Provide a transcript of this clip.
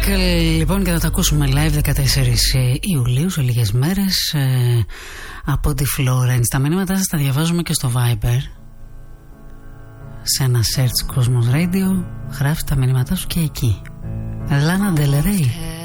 Λοιπόν, και θα το ακούσουμε live 14 Ιουλίου, σε λίγες μέρες, από τη Florence. Τα μηνύματά σας τα διαβάζουμε και στο Viber. Σε ένα search Cosmos Radio, γράφει τα μηνύματά σου και εκεί. Lana Del Rey.